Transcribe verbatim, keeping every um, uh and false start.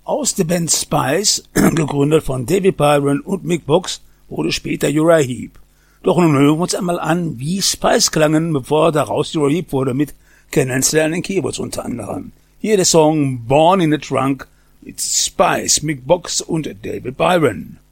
Aus der Band Spice, gegründet von David Byron und Mick Box, wurde später Uriah Heep. Doch nun hören wir uns einmal an, wie Spice klangen, bevor daraus Uriah Heep wurde, mit kennenlernen Keyboards unter anderem. Hier der Song Born in the Trunk mit Spice, Mick Box und David Byron.